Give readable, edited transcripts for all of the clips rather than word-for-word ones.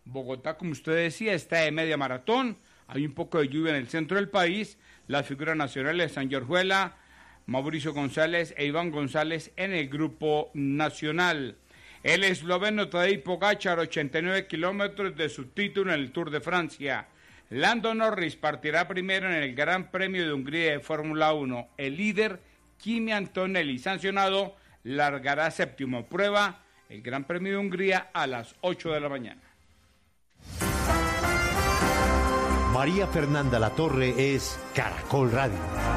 Bogotá, como usted decía, está de media maratón. Hay un poco de lluvia en el centro del país. Las figuras nacionales San Orjuela, Mauricio González e Iván González en el grupo nacional. El esloveno Tadej Pogačar, 89 kilómetros de su título en el Tour de Francia. Lando Norris partirá primero en el Gran Premio de Hungría de Fórmula 1. El líder, Kimi Antonelli, sancionado, largará séptimo. Prueba el Gran Premio de Hungría a las 8 de la mañana. María Fernanda Latorre es Caracol Radio.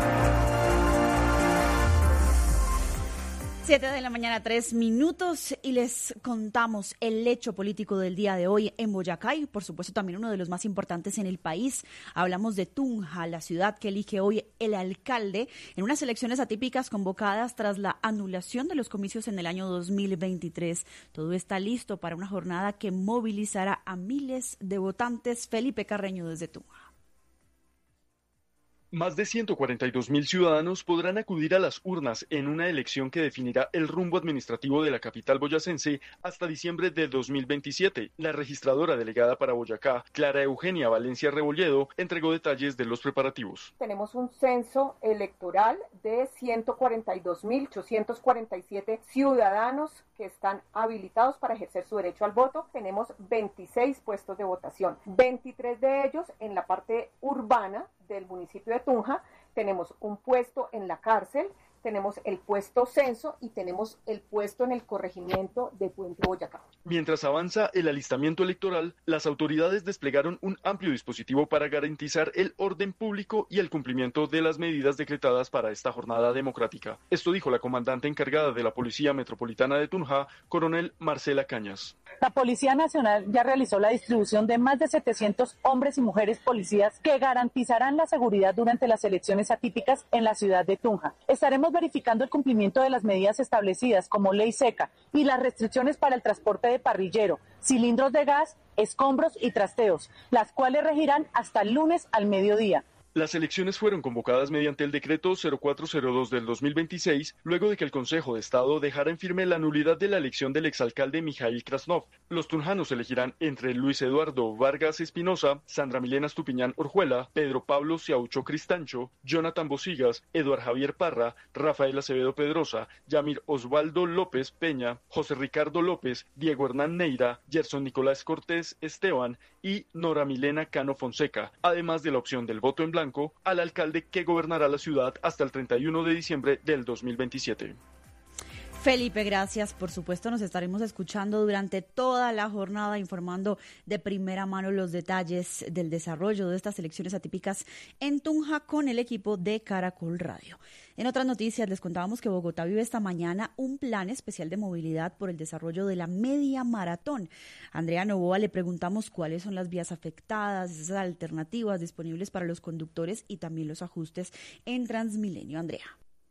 7 de la mañana, 3 minutos, y les contamos el hecho político del día de hoy en Boyacá y, por supuesto, también uno de los más importantes en el país. Hablamos de Tunja, la ciudad que elige hoy el alcalde en unas elecciones atípicas convocadas tras la anulación de los comicios en el año 2023. Todo está listo para una jornada que movilizará a miles de votantes. Felipe Carreño desde Tunja. Más de 142.000 ciudadanos podrán acudir a las urnas en una elección que definirá el rumbo administrativo de la capital boyacense hasta diciembre de 2027. La registradora delegada para Boyacá, Clara Eugenia Valencia Rebolledo, entregó detalles de los preparativos. Tenemos un censo electoral de 142.847 ciudadanos que están habilitados para ejercer su derecho al voto. Tenemos 26 puestos de votación, 23 de ellos en la parte urbana del municipio de Tunja. Tenemos un puesto en la cárcel, tenemos el puesto censo y tenemos el puesto en el corregimiento de Puente Boyacá. Mientras avanza el alistamiento electoral, las autoridades desplegaron un amplio dispositivo para garantizar el orden público y el cumplimiento de las medidas decretadas para esta jornada democrática. Esto dijo la comandante encargada de la Policía Metropolitana de Tunja, coronel Marcela Cañas. La Policía Nacional ya realizó la distribución de más de 700 hombres y mujeres policías que garantizarán la seguridad durante las elecciones atípicas en la ciudad de Tunja. Estaremos verificando el cumplimiento de las medidas establecidas como ley seca y las restricciones para el transporte de parrillero, cilindros de gas, escombros y trasteos, las cuales regirán hasta el lunes al mediodía. Las elecciones fueron convocadas mediante el decreto 0402 del 2026, luego de que el Consejo de Estado dejara en firme la nulidad de la elección del exalcalde Mijail Krasnov. Los tunjanos elegirán entre Luis Eduardo Vargas Espinosa, Sandra Milena Estupiñán Orjuela, Pedro Pablo Ciaucho Cristancho, Jonathan Bosigas, Eduard Javier Parra, Rafael Acevedo Pedrosa, Yamir Osvaldo López Peña, José Ricardo López, Diego Hernán Neira, Gerson Nicolás Cortés Esteban y Nora Milena Cano Fonseca, además de la opción del voto en blanco al alcalde que gobernará la ciudad hasta el 31 de diciembre del 2027. Felipe, gracias. Por supuesto, nos estaremos escuchando durante toda la jornada, informando de primera mano los detalles del desarrollo de estas elecciones atípicas en Tunja con el equipo de Caracol Radio. En otras noticias, les contábamos que Bogotá vive esta mañana un plan especial de movilidad por el desarrollo de la media maratón. A Andrea Novoa le preguntamos cuáles son las vías afectadas, esas alternativas disponibles para los conductores y también los ajustes en Transmilenio. Andrea.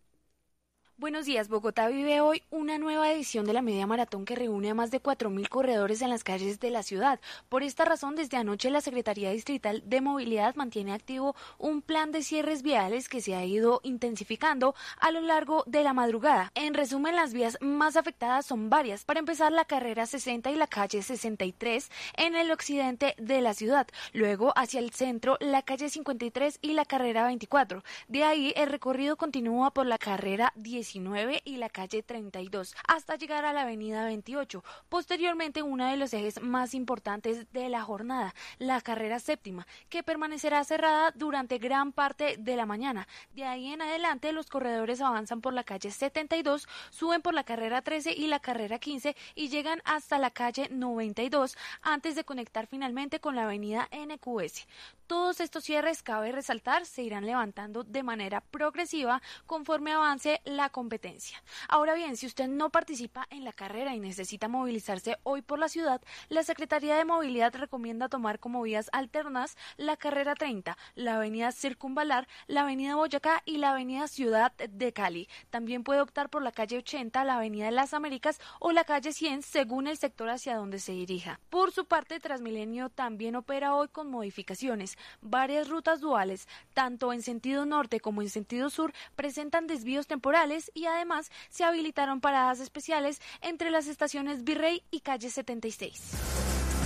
Buenos días. Bogotá vive hoy una nueva edición de la media maratón que reúne a más de 4.000 corredores en las calles de la ciudad. Por esta razón, desde anoche la Secretaría Distrital de Movilidad mantiene activo un plan de cierres viales que se ha ido intensificando a lo largo de la madrugada. En resumen, las vías más afectadas son varias. Para empezar, la carrera 60 y la calle 63 en el occidente de la ciudad. Luego, hacia el centro, la calle 53 y la carrera 24. De ahí, el recorrido continúa por la carrera 19 y la calle 32 hasta llegar a la avenida 28. Posteriormente, uno de los ejes más importantes de la jornada, la carrera séptima, que permanecerá cerrada durante gran parte de la mañana. De ahí en adelante, los corredores avanzan por la calle 72, suben por la carrera 13 y la carrera 15 y llegan hasta la calle 92 antes de conectar finalmente con la avenida NQS. Todos estos cierres, cabe resaltar, se irán levantando de manera progresiva conforme avance la competencia. Ahora bien, si usted no participa en la carrera y necesita movilizarse hoy por la ciudad, la Secretaría de Movilidad recomienda tomar como vías alternas la carrera 30, la avenida Circunvalar, la avenida Boyacá y la avenida Ciudad de Cali. También puede optar por la calle 80, la avenida de las Américas o la calle 100 según el sector hacia donde se dirija. Por su parte, Transmilenio también opera hoy con modificaciones. Varias rutas duales, tanto en sentido norte como en sentido sur, presentan desvíos temporales y además se habilitaron paradas especiales entre las estaciones Virrey y calle 76.